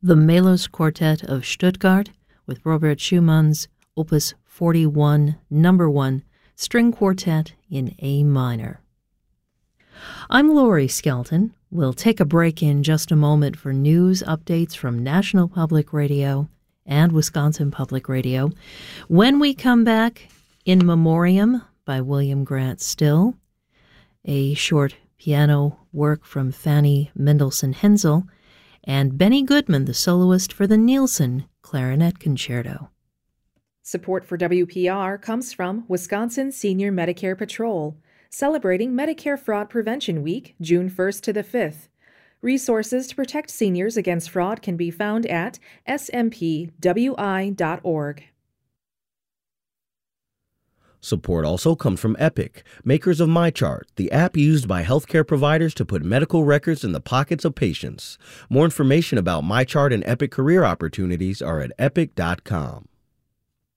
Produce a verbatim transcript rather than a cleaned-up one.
the Melos Quartet of Stuttgart with Robert Schumann's Opus forty-one, number one, string quartet in A minor. I'm Laurie Skelton. We'll take a break in just a moment for news updates from National Public Radio and Wisconsin Public Radio. When we come back, In Memoriam by William Grant Still, a short piano work from Fanny Mendelssohn Hensel, and Benny Goodman, the soloist for the Nielsen Clarinet Concerto. Support for W P R comes from Wisconsin Senior Medicare Patrol, celebrating Medicare Fraud Prevention Week, June first to the fifth. Resources to protect seniors against fraud can be found at s m p w i dot org. Support also comes from Epic, makers of MyChart, the app used by healthcare providers to put medical records in the pockets of patients. More information about MyChart and Epic career opportunities are at epic dot com.